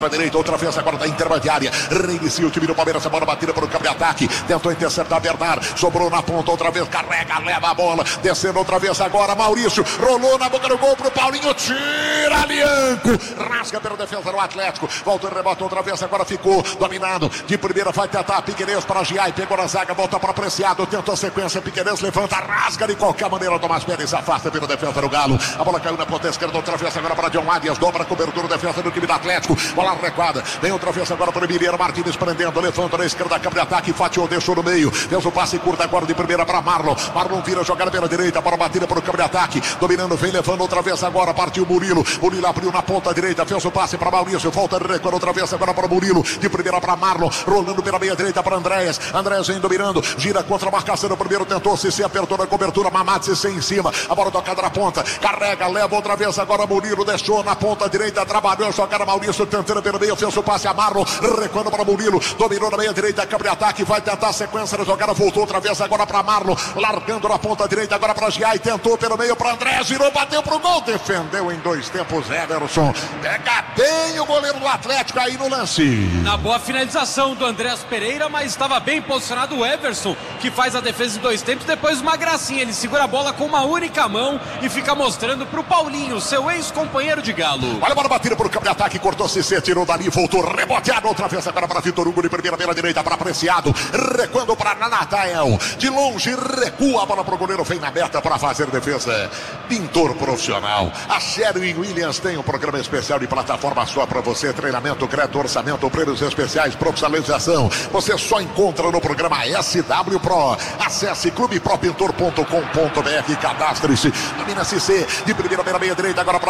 Para a direita, outra vez agora da intermediária. Reinicia o time do Palmeiras. A bola batida para o campo de ataque. Tentou interceptar Bernard. Sobrou na ponta outra vez. Carrega, leva a bola. Descendo outra vez agora. Maurício rolou na boca do gol para o Paulinho. Tira Lianco. Rasga pela defesa do Atlético. Volta e rebota outra vez. Agora ficou dominado. De primeira vai tentar Piquerez para Giai. Pegou na zaga. Volta para Preciado. Tentou a sequência. Piquerez levanta. Rasga de qualquer maneira. Tomás Pérez afasta pela defesa do Galo. A bola caiu na ponta esquerda. Outra vez agora para John Arias. Dobra a cobertura da defesa do time do Atlético. Bola recuada, vem outra vez agora para o Emiliano Martins prendendo, levanta na esquerda, campo de ataque, fatiou, deixou no meio, fez o passe curto agora de primeira para Marlon vira jogada pela direita, bola batida para o campo de ataque, dominando, vem levando outra vez agora, partiu Murilo abriu na ponta direita, fez o passe para Maurício, volta recuando outra vez agora para Murilo, de primeira para Marlon, rolando pela meia direita para Andréas vem dominando, gira contra a marcação do primeiro, tentou se apertou na cobertura, Mamadze em cima, a bola tocada na ponta, carrega, leva outra vez agora Murilo, deixou na ponta direita, trabalhou, jogada Maurício, tentando pelo meio, fez o passe a Marlon, recuando para Murilo, dominou na meia direita, campo de ataque, vai tentar a sequência da jogada, voltou outra vez agora para Marlon, largando na ponta direita agora para Giai, tentou pelo meio para André, girou, bateu pro gol, defendeu em dois tempos Everson, pega bem o goleiro do Atlético aí no lance. Na boa finalização do Andrés Pereira, mas estava bem posicionado o Everson, que faz a defesa em dois tempos, depois uma gracinha, ele segura a bola com uma única mão e fica mostrando pro Paulinho, seu ex-companheiro de Galo. Olha a bola batida pro campo de ataque, cortou Cissé, tirou dali, voltou, reboteado outra vez agora para Vitor Hugo, de primeira pela direita para Preciado, recuando para Natael, de longe recua a bola pro goleiro, vem na meta para fazer defesa. Pintor profissional, a Sherwin Williams tem um programa especial de plataforma só para você, treinamento, crédito, orçamento, prêmios especiais, profissionalização, você só encontra no programa SW Pro. Acesse clubepropintor.com.br, cadastre-se, domina Cissé, de primeira pela meia direita agora para